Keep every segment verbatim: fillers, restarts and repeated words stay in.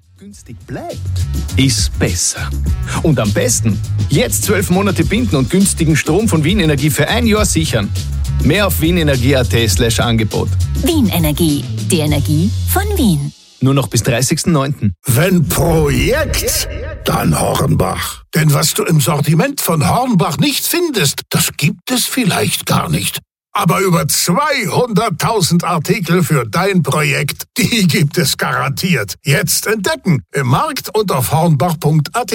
günstig bleibt, ist besser. Und am besten jetzt zwölf Monate binden und günstigen Strom von Wien Energie für ein Jahr sichern. Mehr auf wienenergie.at slash Angebot. Wien Energie, die Energie von Wien. Nur noch bis dreißigsten neunten Wenn Projekt, dann Hornbach. Denn was du im Sortiment von Hornbach nicht findest, das gibt es vielleicht gar nicht. Aber über zweihunderttausend Artikel für dein Projekt, die gibt es garantiert. Jetzt entdecken im Markt und auf hornbach punkt at.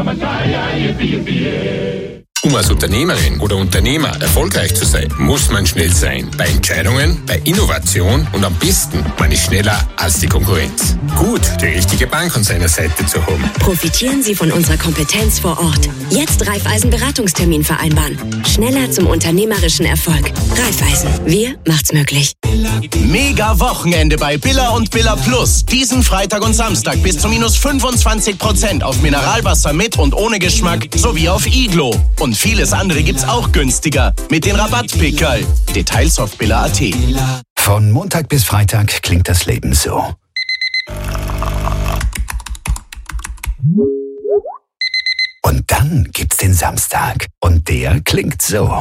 Um als Unternehmerin oder Unternehmer erfolgreich zu sein, muss man schnell sein. Bei Entscheidungen, bei Innovation und am besten, man ist schneller als die Konkurrenz. Gut, die richtige Bank an seiner Seite zu haben. Profitieren Sie von unserer Kompetenz vor Ort. Jetzt Raiffeisen Beratungstermin vereinbaren. Schneller zum unternehmerischen Erfolg. Raiffeisen, wir macht's möglich. Mega Wochenende bei Billa und Billa Plus. Diesen Freitag und Samstag bis zu minus fünfundzwanzig Prozent auf Mineralwasser mit und ohne Geschmack sowie auf Iglo. Und vieles andere gibt's auch günstiger mit den Rabattpickerl. Details auf billa punkt at. Von Montag bis Freitag klingt das Leben so. Und dann gibt's den Samstag. Und der klingt so.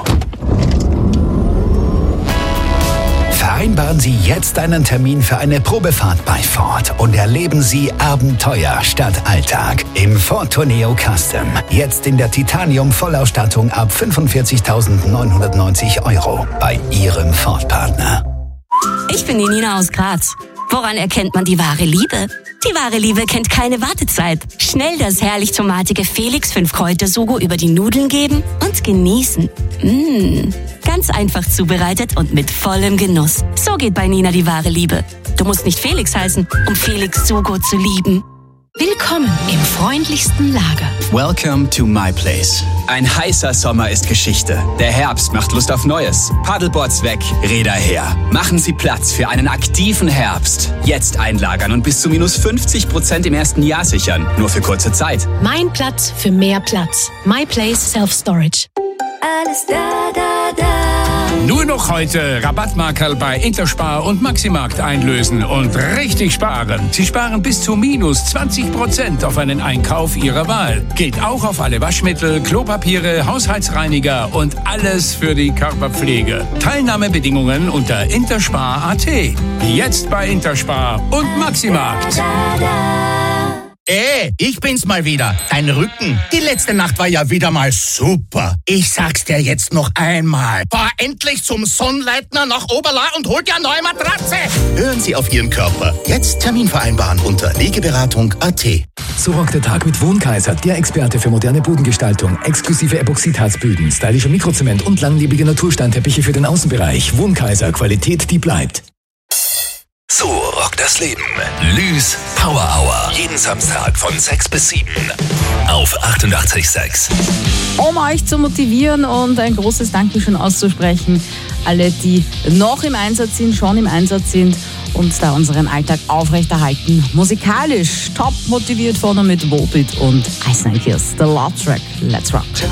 Vereinbaren Sie jetzt einen Termin für eine Probefahrt bei Ford und erleben Sie Abenteuer statt Alltag im Ford Tourneo Custom. Jetzt in der Titanium-Vollausstattung ab fünfundvierzigtausendneunhundertneunzig Euro bei Ihrem Ford-Partner. Ich bin die Nina aus Graz. Woran erkennt man die wahre Liebe? Die wahre Liebe kennt keine Wartezeit. Schnell das herrlich tomatige Felix fünf Kräuter Sugo über die Nudeln geben und genießen. Mmh. Ganz einfach zubereitet und mit vollem Genuss. So geht bei Nina die wahre Liebe. Du musst nicht Felix heißen, um Felix Sugo zu lieben. Willkommen im freundlichsten Lager. Welcome to my place. Ein heißer Sommer ist Geschichte. Der Herbst macht Lust auf Neues. Paddleboards weg, Räder her. Machen Sie Platz für einen aktiven Herbst. Jetzt einlagern und bis zu minus fünfzig Prozent im ersten Jahr sichern. Nur für kurze Zeit. Mein Platz für mehr Platz. My Place Self Storage. Alles da, da, da. Nur noch heute Rabattmarkerl bei Interspar und Maximarkt einlösen und richtig sparen. Sie sparen bis zu minus zwanzig Prozent auf einen Einkauf Ihrer Wahl. Geht auch auf alle Waschmittel, Klopapiere, Haushaltsreiniger und alles für die Körperpflege. Teilnahmebedingungen unter interspar punkt at. Jetzt bei Interspar und Maximarkt. Ey, ich bin's mal wieder, dein Rücken. Die letzte Nacht war ja wieder mal super. Ich sag's dir jetzt noch einmal. Fahr endlich zum Sonnleitner nach Oberla und hol dir eine neue Matratze. Hören Sie auf Ihren Körper. Jetzt Termin vereinbaren unter legeberatung punkt at. So rockt der Tag mit Wohnkaiser, der Experte für moderne Bodengestaltung, exklusive Epoxidharzböden, stylischer Mikrozement und langlebige Natursteinteppiche für den Außenbereich. Wohnkaiser, Qualität, die bleibt. So rockt das Leben. Lüs Power Hour. Jeden Samstag von sechs bis sieben auf achtundachtzig Komma sechs. Um euch zu motivieren und ein großes Dankeschön auszusprechen. Alle, die noch im Einsatz sind, schon im Einsatz sind und da unseren Alltag aufrechterhalten. Musikalisch top motiviert vorne mit Volbeat und Ice Nine Kills. The Love Track. Let's rock.